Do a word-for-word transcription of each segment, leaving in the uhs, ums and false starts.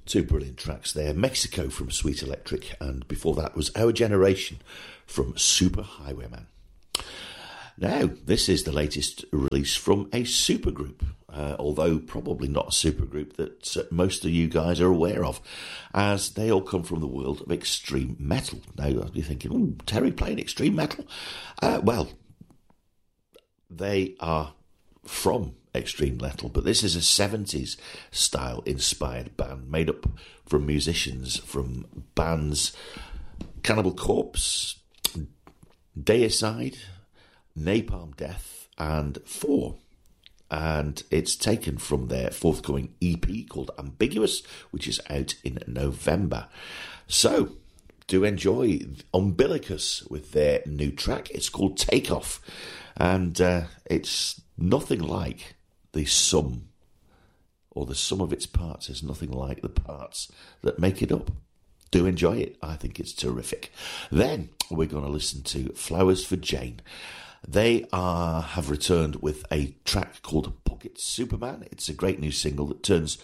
Two brilliant tracks there. Mexico from Sweet Electric, and before that was Our Generation from Super Highwayman. Now, this is the latest release from a supergroup, uh, although probably not a supergroup that uh, most of you guys are aware of, as they all come from the world of extreme metal. Now, you're thinking, oh, Terry playing extreme metal? Uh, well, they are from extreme metal, but this is a seventies style inspired band made up from musicians from bands Cannibal Corpse, Deicide, Napalm Death and Four, and it's taken from their forthcoming E P called Ambiguous, which is out in November. So do enjoy Umbilicus with their new track. It's called Takeoff, and uh, it's nothing like the sum, or the sum of its parts is nothing like the parts that make it up. Do enjoy it. I think it's terrific. Then we're going to listen to Flowers for Jane. They are have returned with a track called Pocket Superman. It's a great new single that turns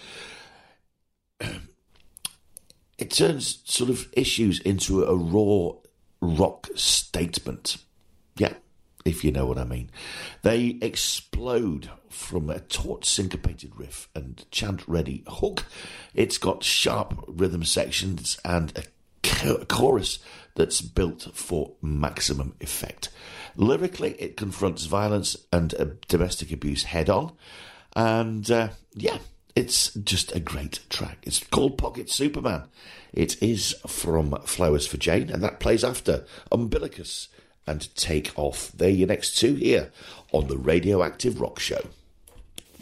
it turns sort of issues into a raw rock statement. Yeah, if you know what I mean. They explode from a taut syncopated riff and chant-ready hook. It's got sharp rhythm sections and a chorus that's built for maximum effect. Lyrically, it confronts violence and uh, domestic abuse head-on. And, uh, yeah, it's just a great track. It's called Pocket Superman. It is from Flowers for Jane, and that plays after Umbilicus and Take Off. They're your next two here on the Radioactive Rock Show.